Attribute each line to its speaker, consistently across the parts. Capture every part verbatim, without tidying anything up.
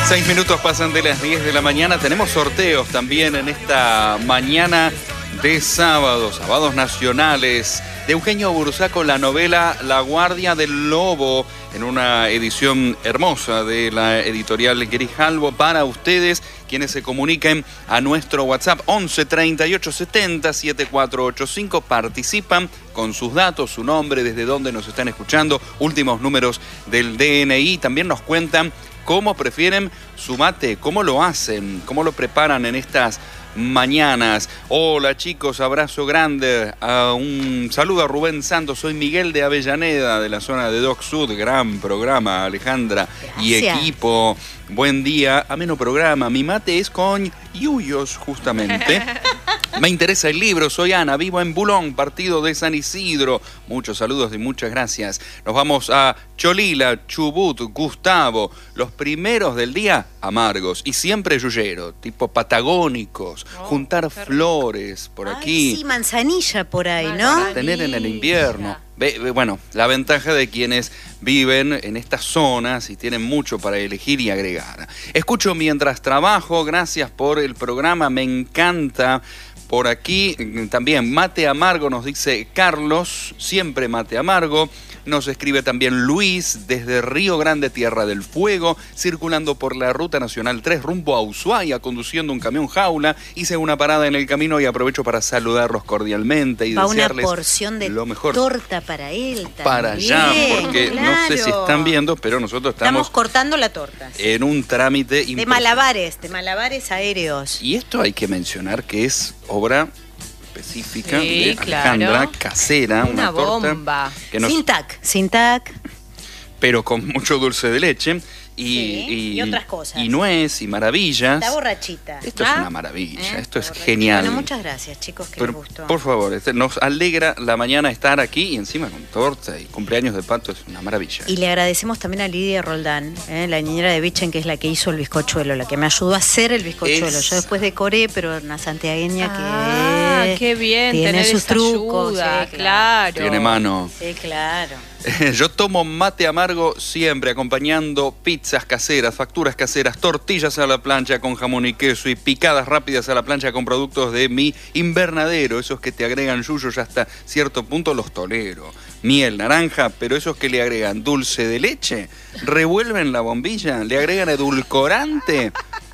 Speaker 1: Seis minutos pasan de las diez de la mañana. Tenemos sorteos también en esta mañana de sábado, sábados nacionales, de Eugenio Bursaco, la novela La Guardia del Lobo, en una edición hermosa de la editorial Grijalbo para ustedes, quienes se comuniquen a nuestro WhatsApp once treinta y ocho setenta setenta y cuatro ochenta y cinco. Participan con sus datos, su nombre, desde dónde nos están escuchando, últimos números del D N I. También nos cuentan cómo prefieren su mate, cómo lo hacen, cómo lo preparan en estas mañanas. Hola chicos, abrazo grande, uh, un saludo a Rubén Santos, soy Miguel de Avellaneda, de la zona de Doc Sud. Gran programa, Alejandra. Gracias. Y equipo, buen día, ameno programa. Mi mate es con yuyos, justamente. Me interesa el libro, soy Ana, vivo en Bulón, partido de San Isidro. Muchos saludos y muchas gracias. Nos vamos a Cholila, Chubut, Gustavo. Los primeros del día, amargos. Y siempre yuyero, tipo patagónicos. Oh, juntar flores por aquí.
Speaker 2: Ay, sí, manzanilla por ahí, ¿no?
Speaker 1: Tener en el invierno. Bueno, la ventaja de quienes viven en estas zonas y tienen mucho para elegir y agregar. Escucho mientras trabajo, gracias por el programa, me encanta. Por aquí también mate amargo, nos dice Carlos, siempre mate amargo. Nos escribe también Luis desde Río Grande, Tierra del Fuego, circulando por la Ruta Nacional tres rumbo a Ushuaia, conduciendo un camión jaula. Hice una parada en el camino y aprovecho para saludarlos cordialmente y
Speaker 2: Va
Speaker 1: desearles
Speaker 2: una porción de
Speaker 1: lo mejor.
Speaker 2: Torta para él también.
Speaker 1: Para allá, porque claro, no sé si están viendo, pero nosotros estamos...
Speaker 2: Estamos cortando la torta.
Speaker 1: En un trámite...
Speaker 2: De malabares, de malabares aéreos.
Speaker 1: Y esto hay que mencionar que es obra específica
Speaker 3: sí,
Speaker 1: de Alejandra,
Speaker 3: claro.
Speaker 1: Casera, una, una torta
Speaker 3: bomba.
Speaker 1: Que nos,
Speaker 2: sin tac, sin tac.
Speaker 1: Pero con mucho dulce de leche y,
Speaker 2: sí,
Speaker 1: y,
Speaker 2: y otras cosas.
Speaker 1: Y nuez y maravillas.
Speaker 2: Está borrachita.
Speaker 1: Esto
Speaker 2: ¿Ah?
Speaker 1: es una maravilla,
Speaker 2: ¿Eh?
Speaker 1: esto es
Speaker 2: borrachita.
Speaker 1: genial.
Speaker 2: Bueno, muchas gracias, chicos, que
Speaker 1: Pero,
Speaker 2: les gustó.
Speaker 1: Por favor, este, nos alegra la mañana estar aquí y encima con torta y cumpleaños de Pato, es una maravilla.
Speaker 2: Y le agradecemos también a Lidia Roldán, ¿eh? la niñera de Bichen, que es la que hizo el bizcochuelo, la que me ayudó a hacer el bizcochuelo. Es... Yo después decoré, pero una santiagueña
Speaker 3: ah,
Speaker 2: que
Speaker 3: qué bien,
Speaker 2: tiene
Speaker 3: tener
Speaker 2: sus
Speaker 3: esa
Speaker 2: trucos.
Speaker 3: Ayuda,
Speaker 2: sí,
Speaker 3: claro.
Speaker 1: Tiene mano.
Speaker 2: Sí, claro.
Speaker 1: Yo tomo mate amargo siempre, acompañando pizzas caseras, facturas caseras, tortillas a la plancha con jamón y queso y picadas rápidas a la plancha con productos de mi invernadero. Esos que te agregan yuyos hasta cierto punto los tolero. Miel, naranja, pero esos que le agregan dulce de leche, revuelven la bombilla, le agregan edulcorante.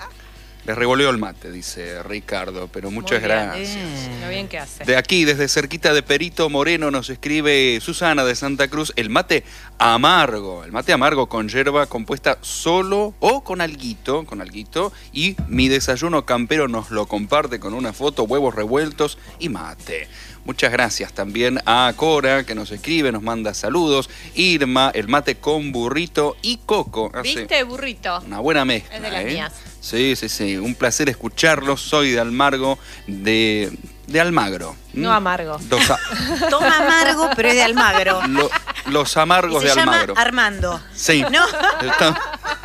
Speaker 1: Les revolvió el mate, dice Ricardo, pero muchas
Speaker 3: Muy bien,
Speaker 1: gracias.
Speaker 3: Bien. Lo bien que hace.
Speaker 1: De aquí, desde cerquita de Perito Moreno, nos escribe Susana de Santa Cruz, el mate amargo. El mate amargo con yerba compuesta solo o con alguito, con alguito. Y mi desayuno campero nos lo comparte con una foto, huevos revueltos y mate. Muchas gracias también a Cora, que nos escribe, nos manda saludos. Irma, el mate con burrito y coco. Hace
Speaker 3: ¿viste, burrito?
Speaker 1: Una buena mezcla.
Speaker 3: Es de las
Speaker 1: ¿eh?
Speaker 3: mías.
Speaker 1: Sí, sí, sí. Un placer escucharlos. Soy de Almagro, de, de Almagro.
Speaker 3: No amargo.
Speaker 1: Los a...
Speaker 2: Toma amargo, pero es de Almagro.
Speaker 1: Lo, los amargos
Speaker 2: y se
Speaker 1: de Almagro.
Speaker 2: llama Armando.
Speaker 1: Sí.
Speaker 2: ¿No?
Speaker 1: Está...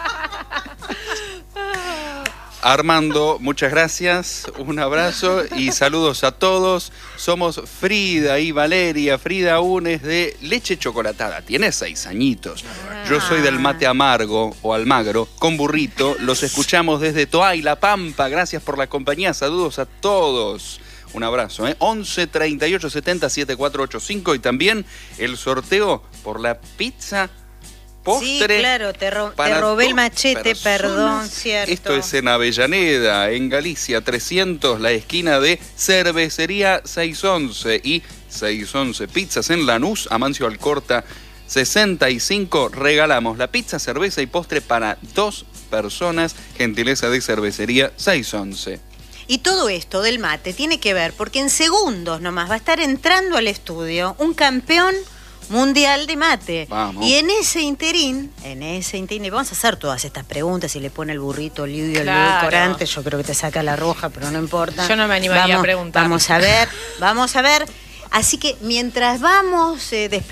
Speaker 1: Armando, muchas gracias, un abrazo y saludos a todos. Somos Frida y Valeria. Frida aún es de leche chocolatada, tiene seis añitos. Yo soy del mate amargo o Almagro con burrito. Los escuchamos desde Toay, La Pampa. Gracias por la compañía, saludos a todos. Un abrazo, ¿eh? once treinta y ocho setenta setenta y cuatro ochenta y cinco y también el sorteo por la pizza postre.
Speaker 2: Sí, claro, te, ro te robé el machete, personas. Perdón, cierto.
Speaker 1: Esto es en Avellaneda, en Galicia, trescientos, la esquina de Cervecería seiscientos once y seiscientos once Pizzas en Lanús, Amancio Alcorta, sesenta y cinco. Regalamos la pizza, cerveza y postre para dos personas, gentileza de Cervecería seiscientos once.
Speaker 2: Y todo esto del mate tiene que ver porque en segundos nomás va a estar entrando al estudio un campeón mundial de mate.
Speaker 1: Vamos.
Speaker 2: Y en ese interín, en ese interín, vamos a hacer todas estas preguntas, si le pone el burrito, el liudio,
Speaker 3: claro.
Speaker 2: el edulcorante, yo creo que te saca la roja, pero no importa.
Speaker 3: Yo no me animaría
Speaker 2: vamos,
Speaker 3: a preguntar.
Speaker 2: Vamos a ver, vamos a ver. Así que mientras vamos eh, desplegando